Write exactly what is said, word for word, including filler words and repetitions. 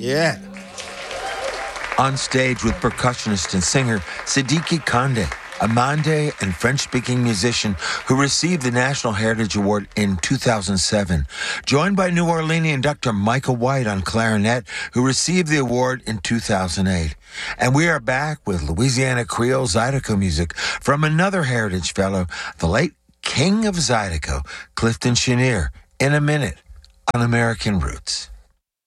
Yeah. On stage with percussionist and singer Sidiki Kande, a Mande and French-speaking musician who received the National Heritage Award in two thousand seven. Joined by New Orleanian Doctor Michael White on clarinet, who received the award in two thousand eight. And we are back with Louisiana Creole Zydeco music from another Heritage Fellow, the late King of Zydeco, Clifton Chenier, in a minute on American Roots.